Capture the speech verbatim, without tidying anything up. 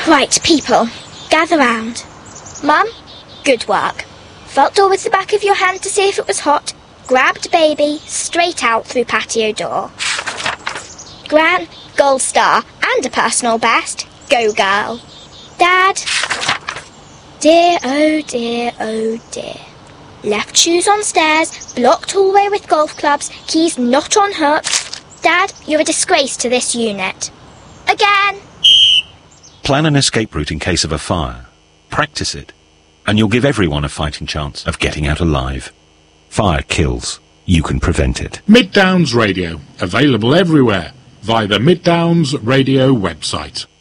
Right, people, gather round. Mum, good work. Felt door with the back of your hand to see if it was hot. Grabbed baby, straight out through patio door. Gran, gold star, and a personal best. Go, girl. Dad. Dear, oh dear, oh dear. Left shoes on stairs, blocked hallway with golf clubs, keys not on hook. Dad, you're a disgrace to this unit. Again! Plan an escape route in case of a fire. Practice it, and you'll give everyone a fighting chance of getting out alive. Fire kills. You can prevent it. Mid Downs Radio, available everywhere via the Mid Downs Radio website.